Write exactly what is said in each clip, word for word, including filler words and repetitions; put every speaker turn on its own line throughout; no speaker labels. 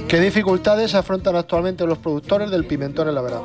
¿Qué dificultades afrontan actualmente los productores del pimentón en la verano?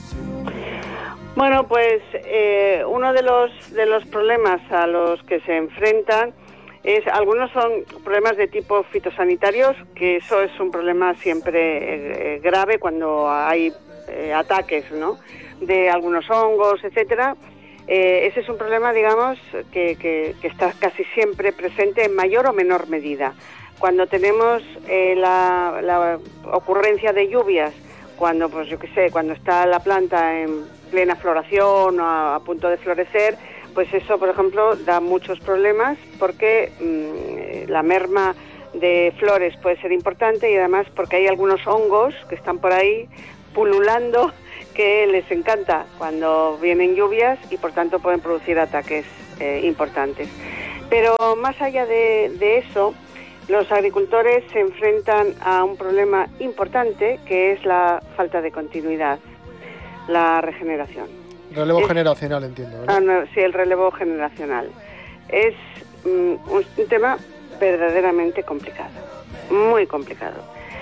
Bueno, pues eh, uno de los de los problemas a los que se enfrentan es, algunos son problemas de tipo fitosanitarios, que eso es un problema siempre eh, grave cuando hay eh, ataques, ¿no?, de algunos hongos, etcétera. Eh, ese es un problema, digamos, que, que, que está casi siempre presente en mayor o menor medida. Cuando tenemos eh, la, la ocurrencia de lluvias, cuando, pues yo qué sé, cuando está la planta en plena floración o a, a punto de florecer, pues eso, por ejemplo, da muchos problemas porque mmm, la merma de flores puede ser importante, y además porque hay algunos hongos que están por ahí pululando que les encanta cuando vienen lluvias y por tanto pueden producir ataques eh, importantes. Pero más allá de, de eso, los agricultores se enfrentan a un problema importante, que es la falta de continuidad, la regeneración.
Relevo
es,
generacional, entiendo, ¿verdad?
Ah, no, sí, el relevo generacional. Es mm, un, un tema verdaderamente complicado, muy complicado.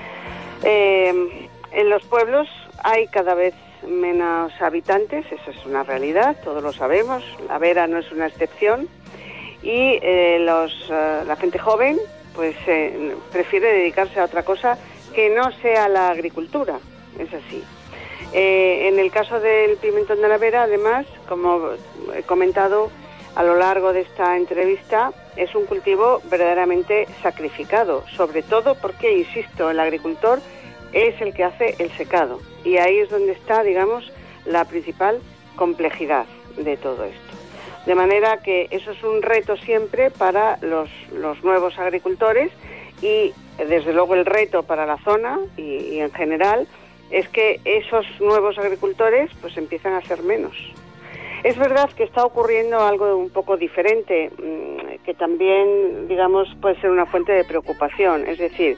Eh, en los pueblos hay cada vez menos habitantes, eso es una realidad, todos lo sabemos, la Vera no es una excepción, y eh, los, uh, la gente joven pues eh, prefiere dedicarse a otra cosa que no sea la agricultura, es así. Eh, en el caso del pimentón de la Vera, además, como he comentado a lo largo de esta entrevista, es un cultivo verdaderamente sacrificado, sobre todo porque, insisto, el agricultor es el que hace el secado, y ahí es donde está, digamos, la principal complejidad de todo esto. De manera que eso es un reto siempre para los, los nuevos agricultores, y desde luego el reto para la zona y, y en general es que esos nuevos agricultores pues empiezan a ser menos. Es verdad que está ocurriendo algo un poco diferente, que también, digamos, puede ser una fuente de preocupación. Es decir,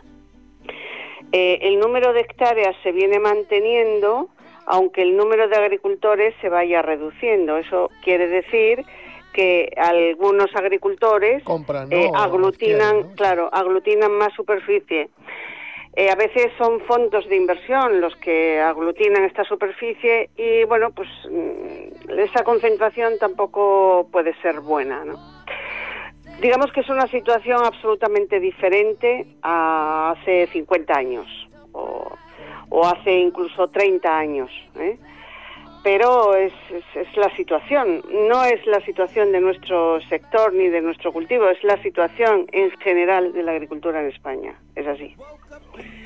eh, el número de hectáreas se viene manteniendo, aunque el número de agricultores se vaya reduciendo. Eso quiere decir que algunos agricultores
Compran, ¿no?
eh, aglutinan,
Adquieren, ¿no?
claro, aglutinan más superficie. Eh, a veces son fondos de inversión los que aglutinan esta superficie, y bueno, pues esa concentración tampoco puede ser buena, ¿no? Digamos que es una situación absolutamente diferente a hace cincuenta años o, o hace incluso treinta años, ¿eh? Pero es, es, es la situación, no es la situación de nuestro sector ni de nuestro cultivo, es la situación en general de la agricultura en España, es así.